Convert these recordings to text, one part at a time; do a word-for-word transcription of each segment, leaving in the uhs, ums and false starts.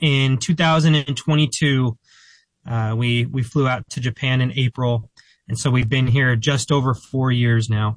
in two thousand twenty-two, uh, we, we flew out to Japan in April. And so we've been here just over four years now.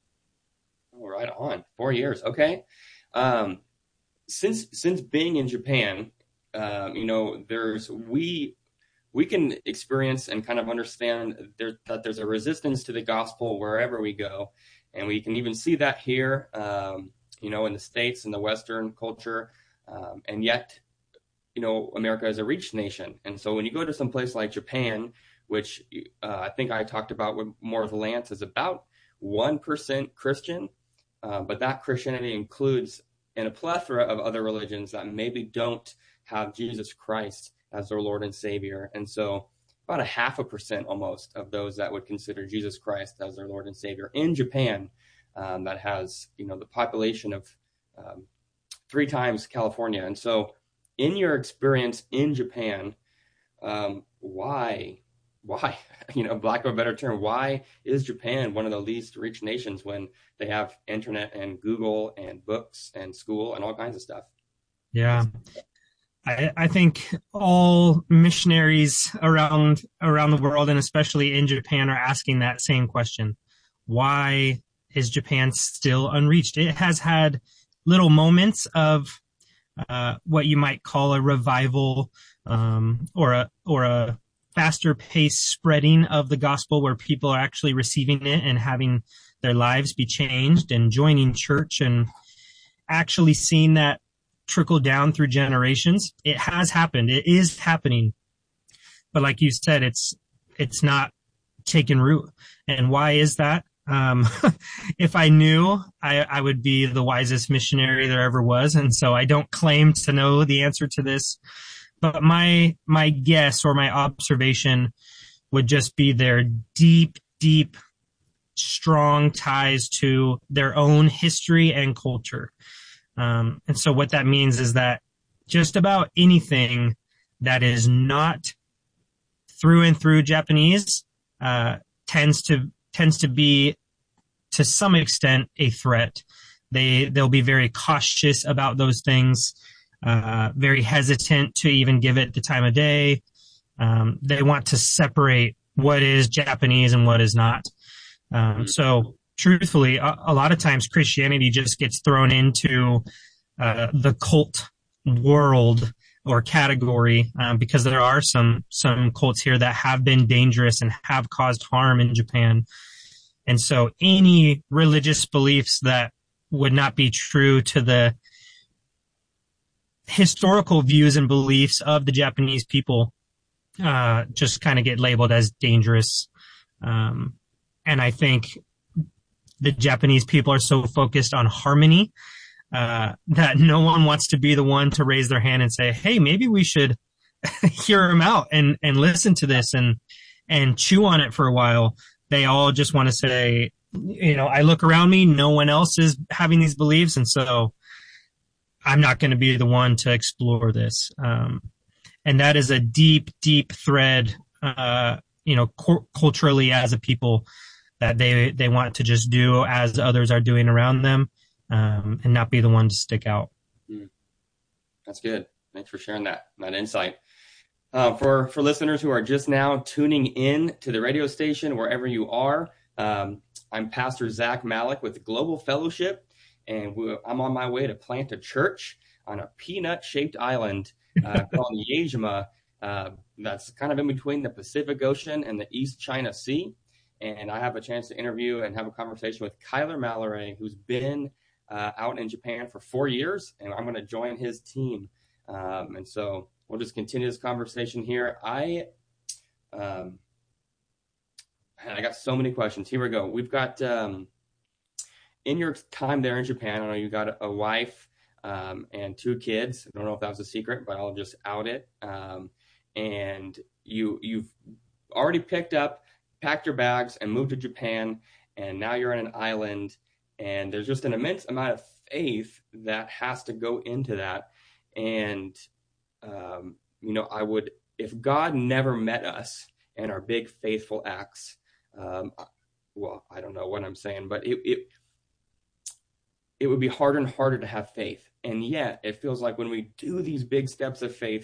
Oh, right on. Four years. Okay. Um, since, since being in Japan, um, you know, there's, we, we can experience and kind of understand there, that there's a resistance to the gospel wherever we go. And we can even see that here, um, you know, in the States, in the Western culture. Um, and yet, you know, America is a rich nation. And so when you go to some place like Japan, which uh, I think I talked about with more with Lance, is about one percent Christian. Uh, but that Christianity includes in a plethora of other religions that maybe don't have Jesus Christ as their Lord and Savior. And so about a half a percent almost of those that would consider Jesus Christ as their Lord and Savior in Japan, um, that has, you know, the population of um, three times California. And so in your experience in Japan, um, why, why, you know, lack of a better term, why is Japan one of the least rich nations when they have internet and Google and books and school and all kinds of stuff? Yeah. I, I think all missionaries around around the world, and especially in Japan, are asking that same question. Why is Japan still unreached? It has had little moments of uh, what you might call a revival, um, or a or a faster paced spreading of the gospel, where people are actually receiving it and having their lives be changed and joining church and actually seeing that trickle down through generations. It has happened. It is happening. But like you said, it's, it's not taken root. And why is that? Um, if I knew, I, I would be the wisest missionary there ever was. And so I don't claim to know the answer to this, but my, my guess or my observation would just be their deep, deep, strong ties to their own history and culture. Um, and so what that means is that just about anything that is not through and through Japanese, uh, tends to, tends to be to some extent a threat. They, they'll be very cautious about those things, uh, very hesitant to even give it the time of day. Um, they want to separate what is Japanese and what is not. Um, so, truthfully, a, a lot of times Christianity just gets thrown into uh, the cult world or category, um, because there are some some cults here that have been dangerous and have caused harm in Japan. And so any religious beliefs that would not be true to the historical views and beliefs of the Japanese people uh, just kind of get labeled as dangerous. Um, and I think the Japanese people are so focused on harmony, uh, that no one wants to be the one to raise their hand and say, hey, maybe we should hear them out and, and listen to this and, and chew on it for a while. They all just want to say, you know, I look around me, no one else is having these beliefs. And so I'm not going to be the one to explore this. Um, and that is a deep, deep thread, uh, you know, cu- culturally as a people, that they they want to just do as others are doing around them, um, and not be the one to stick out. Mm. That's good. Thanks for sharing that that insight. Uh, for for listeners who are just now tuning in to the radio station, wherever you are, um, I'm Pastor Zach Malik with Global Fellowship, and we, I'm on my way to plant a church on a peanut-shaped island uh, called Yaejima. Uh, that's kind of in between the Pacific Ocean and the East China Sea. And I have a chance to interview and have a conversation with Kyler Mallory, who's been uh, out in Japan for four years, and I'm going to join his team. Um, and so we'll just continue this conversation here. I, um, I got so many questions. Here we go. We've got, um, in your time there in Japan, I know you got a, a wife um, and two kids. I don't know if that was a secret, but I'll just out it. Um, and you, you've already picked up, packed your bags and moved to Japan, and now you're on an island, and there's just an immense amount of faith that has to go into that. And, um, you know, I would, if God never met us in our big faithful acts, um, well, I don't know what I'm saying, but it, it, it would be harder and harder to have faith. And yet it feels like when we do these big steps of faith,